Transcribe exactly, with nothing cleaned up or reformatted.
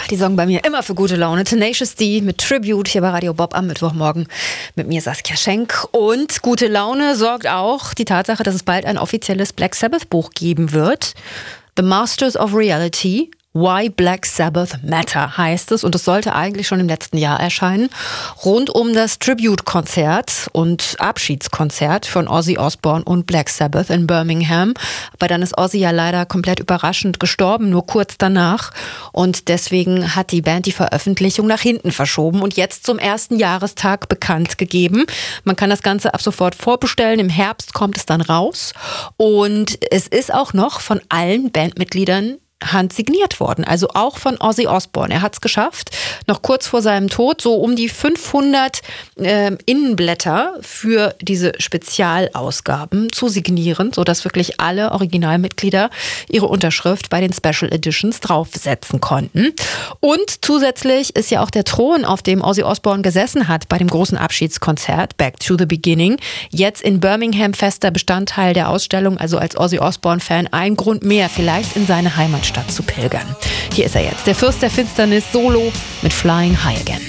die sorgen bei mir immer für gute Laune. Tenacious D mit Tribute hier bei Radio Bob am Mittwochmorgen. Mit mir Saskia Schenk. Und gute Laune sorgt auch die Tatsache, dass es bald ein offizielles Black Sabbath Buch geben wird. The Masters of Reality. Why Black Sabbath Matter heißt es, und es sollte eigentlich schon im letzten Jahr erscheinen, rund um das Tribute-Konzert und Abschiedskonzert von Ozzy Osbourne und Black Sabbath in Birmingham. Aber dann ist Ozzy ja leider komplett überraschend gestorben, nur kurz danach, und deswegen hat die Band die Veröffentlichung nach hinten verschoben und jetzt zum ersten Jahrestag bekannt gegeben. Man kann das Ganze ab sofort vorbestellen, im Herbst kommt es dann raus, und es ist auch noch von allen Bandmitgliedern handsigniert worden, also auch von Ozzy Osbourne. Er hat es geschafft, noch kurz vor seinem Tod so um die fünfhundert äh, Innenblätter für diese Spezialausgaben zu signieren, sodass wirklich alle Originalmitglieder ihre Unterschrift bei den Special Editions draufsetzen konnten. Und zusätzlich ist ja auch der Thron, auf dem Ozzy Osbourne gesessen hat bei dem großen Abschiedskonzert Back to the Beginning, jetzt in Birmingham fester Bestandteil der Ausstellung, also als Ozzy Osbourne-Fan ein Grund mehr, vielleicht in seine Heimatstadt zu pilgern. Hier ist er jetzt, der Fürst der Finsternis solo mit Flying High Again.